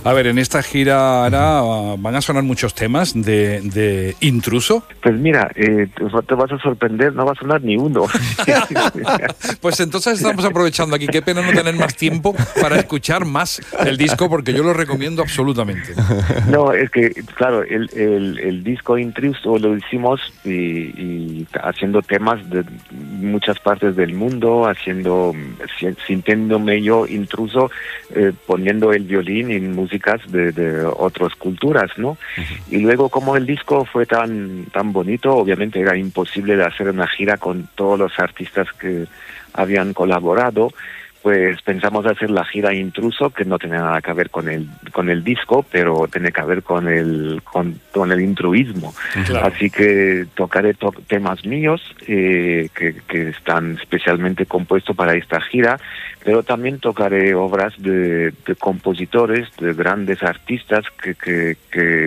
A ver, en esta gira ahora van a sonar muchos temas de Intruso. Pues mira, te vas a sorprender, no va a sonar ni uno. Pues entonces estamos aprovechando aquí. Qué pena no tener más tiempo para escuchar más el disco, porque yo lo recomiendo absolutamente. No, es que, claro, el disco Intruso lo hicimos y haciendo temas de muchas partes del mundo, sintiéndome yo intruso, poniendo el violín en músicas de otras culturas, ¿no? Uh-huh. Y luego, como el disco fue tan bonito, obviamente era imposible de hacer una gira con todos los artistas que habían colaborado. Pues pensamos hacer la gira Intruso, que no tiene nada que ver con el disco, pero tiene que ver con el intruismo. Claro. Así que tocaré temas míos que están especialmente compuestos para esta gira, pero también tocaré obras de compositores, de grandes artistas que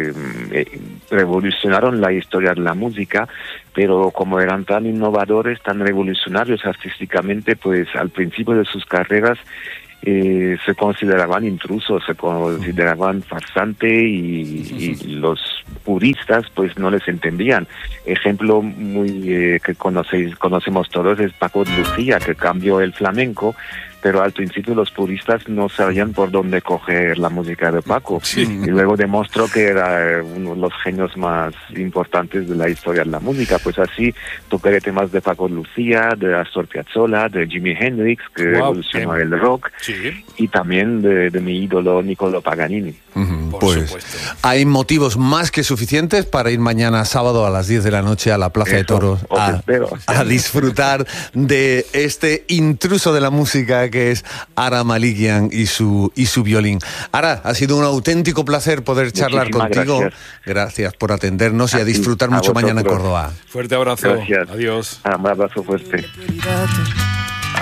revolucionaron la historia de la música, pero como eran tan innovadores, tan revolucionarios artísticamente, pues al principio de sus carreras se consideraban intrusos, se consideraban farsante y los puristas pues no les entendían. Ejemplo muy que conocemos todos es Paco de Lucía, que cambió el flamenco, pero al principio los puristas no sabían por dónde coger la música de Paco. Sí. Y luego demostró que era uno de los genios más importantes de la historia de la música. Pues así tocaré temas de Paco de Lucía, de Astor Piazzolla, de Jimi Hendrix, que revolucionó el rock, y también de mi ídolo Niccolo Paganini. Pues hay motivos más que suficientes para ir mañana sábado a las 10 de la noche a la Plaza de Toros a disfrutar de este intruso de la música que es Ara Malikian y su violín. Ara, ha sido un auténtico placer poder charlar contigo. Gracias por atendernos y a disfrutar mucho mañana en Córdoba. Fuerte abrazo. Gracias. Adiós. Un abrazo fuerte.